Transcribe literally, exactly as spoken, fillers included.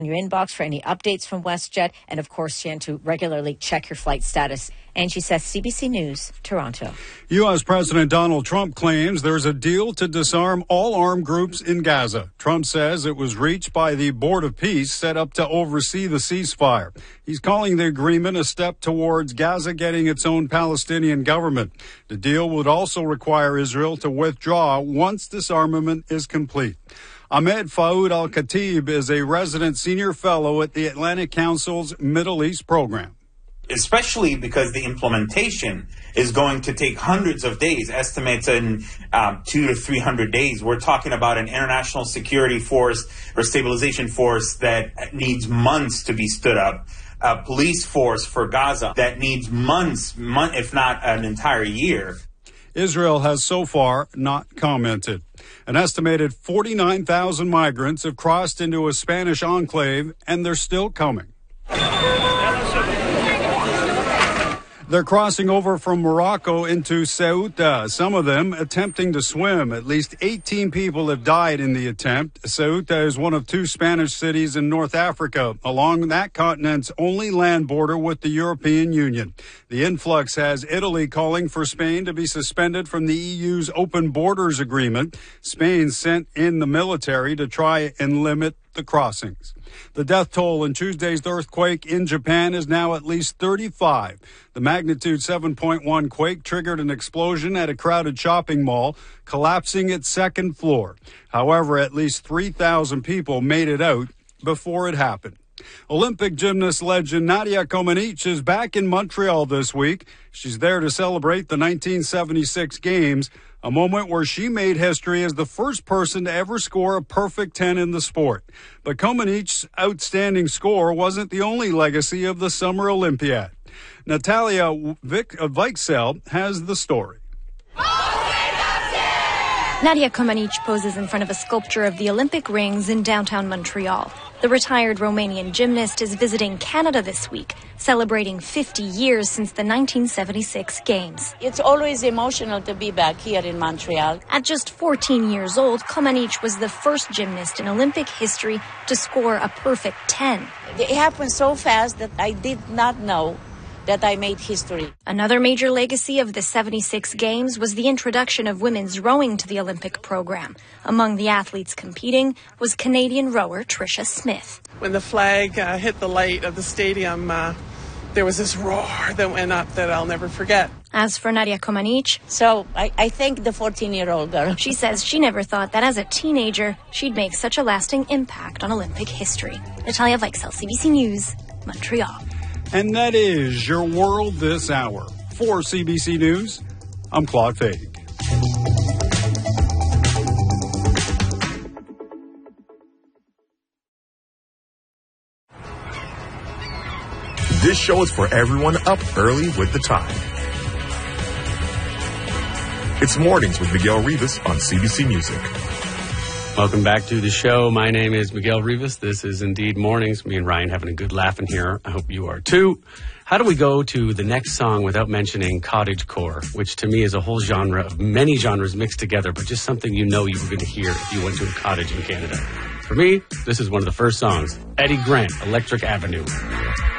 your inbox for any updates from WestJet, and of course, Jan, to regularly check your flight status. Angie Seth, C B C News, Toronto. U S. President Donald Trump claims there's a deal to disarm all armed groups in Gaza. Trump says it was reached by the Board of Peace set up to oversee the ceasefire. He's calling the agreement a step towards Gaza getting its own Palestinian government. The deal would also require Israel to withdraw once disarmament is complete. Ahmed Faoud Al-Khatib is a resident senior fellow at the Atlantic Council's Middle East program. Especially because the implementation is going to take hundreds of days, estimates in um, two to three hundred days. We're talking about an international security force or stabilization force that needs months to be stood up. A police force for Gaza that needs months, month, if not an entire year. Israel has so far not commented. An estimated forty-nine thousand migrants have crossed into a Spanish enclave, and they're still coming. They're crossing over from Morocco into Ceuta, some of them attempting to swim. At least eighteen people have died in the attempt. Ceuta is one of two Spanish cities in North Africa, along that continent's only land border with the European Union. The influx has Italy calling for Spain to be suspended from the E U's open borders agreement. Spain sent in the military to try and limit the crossings. The death toll in Tuesday's earthquake in Japan is now at least thirty-five. The magnitude seven point one quake triggered an explosion at a crowded shopping mall, collapsing its second floor. However, at least three thousand people made it out before it happened. Olympic gymnast legend Nadia Comaneci is back in Montreal this week. She's there to celebrate the nineteen seventy-six Games, a moment where she made history as the first person to ever score a perfect ten in the sport. But Comaneci's outstanding score wasn't the only legacy of the Summer Olympiad. Natalia Vic- Weichsel has the story. Nadia Comaneci poses in front of a sculpture of the Olympic rings in downtown Montreal. The retired Romanian gymnast is visiting Canada this week, celebrating fifty years since the nineteen seventy-six Games. It's always emotional to be back here in Montreal. At just fourteen years old, Comaneci was the first gymnast in Olympic history to score a perfect ten. It happened so fast that I did not know that I made history. Another major legacy of the seventy-six Games was the introduction of women's rowing to the Olympic program. Among the athletes competing was Canadian rower Tricia Smith. When the flag uh, hit the light of the stadium, uh, there was this roar that went up that I'll never forget. As for Nadia Comaneci, so I, I thank the fourteen-year-old girl. She says she never thought that as a teenager, she'd make such a lasting impact on Olympic history. Natalia Weichsel, C B C News, Montreal. And that is your world this hour. For C B C News, I'm Claude Fag. This show is for everyone up early with the time. It's Mornings with Miguel Rivas on C B C Music. Welcome back to the show. My name is Miguel Rivas. This is indeed Mornings. Me and Ryan having a good laugh in here. I hope you are too. How do we go to the next song without mentioning cottagecore, which to me is a whole genre of many genres mixed together, but just something you know you were going to hear if you went to a cottage in Canada. For me, this is one of the first songs. Eddie Grant, Electric Avenue.